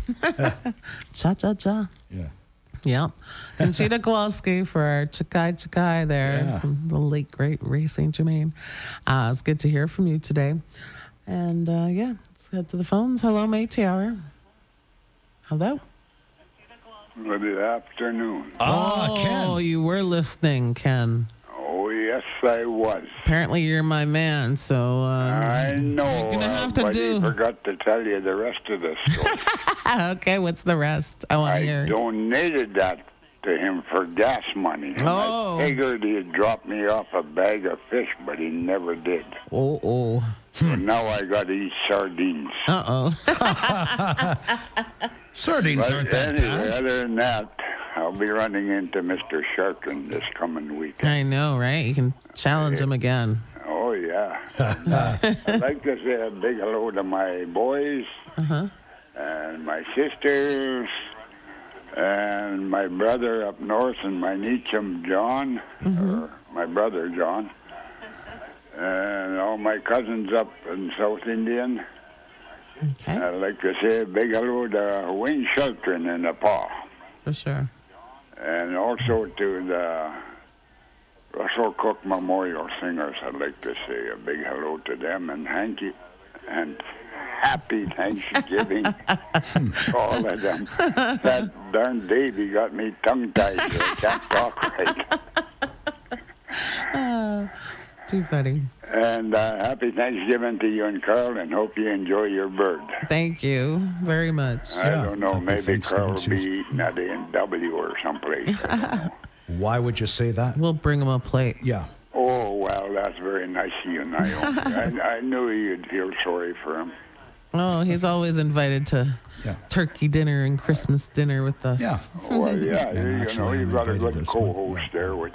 Cha-cha-cha. Yeah. Yep. Conchita Kowalski for our Chikai there Yeah. from the late, great Ray St. Germain. It's good to hear from you today. And let's head to the phones. Hello, Métis Hour. Hello. Good afternoon. Oh, Ken. you were listening, Ken. Oh, yes, I was. Apparently, you're my man, so I know. you're gonna have to but do. he forgot to tell you the rest of the story. Okay, what's the rest? I want to I hear. donated that to him for gas money. And Oh. I figured he'd drop me off a bag of fish, but he never did. Oh. So now I got to eat sardines. Sardines aren't But that anyway, bad. other than that, I'll be running into Mr. Sharkin this coming weekend. I know, right? You can challenge him again. Oh, yeah. I'd like to say a big hello to my boys and my sisters and my brother up north and my niechum John, or my brother John, and all my cousins up in South Indian. Okay, I'd like to say a big hello to Wayne Shelton in Nepal, for sure. and also to the Russell Cook Memorial Singers. I'd like to say a big hello to them and thank you and happy Thanksgiving to all of them. That darn Davy got me tongue-tied. So I can't talk right. Too funny. And happy Thanksgiving to you and Carl, and hope you enjoy your bird. Thank you very much. I Yeah, don't know, happy maybe Thanksgiving Carl will to be you. eating at A&W or someplace. I don't know. Why would you say that? We'll bring him a plate. Yeah. Oh, well, that's very nice of you, Naomi. I knew you'd feel sorry for him. Oh, he's always invited to Yeah. turkey dinner and Christmas dinner with us. Yeah. Well, yeah, And you actually, know, I'm you've got a invited good this one. co-host Yeah. there, which